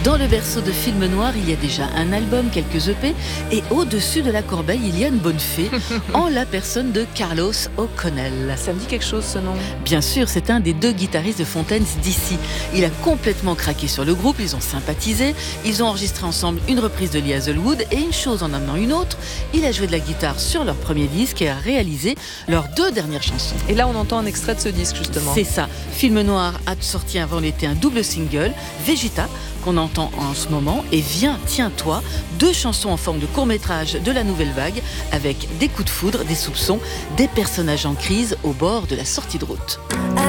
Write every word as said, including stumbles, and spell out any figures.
Dans le berceau de Film Noir, il y a déjà un album, quelques E P, et au-dessus de la corbeille, il y a une bonne fée, en la personne de Carlos O'Connell. Ça me dit quelque chose ce nom. Bien sûr, c'est un des deux guitaristes de Fontaines d'ici. Il a complètement craqué sur le groupe, ils ont sympathisé, ils ont enregistré ensemble une reprise de Lee Hazelwood, et une chose en amenant une autre, il a joué de la guitare sur leur premier disque et a réalisé leurs deux dernières chansons. Et là, on entend un extrait de ce disque, justement. C'est ça. Film Noir a sorti avant l'été un double single, Vegeta, qu'on entend en ce moment, et Viens, tiens-toi, deux chansons en forme de court-métrage de la nouvelle vague, avec des coups de foudre, des soupçons, des personnages en crise au bord de la sortie de route.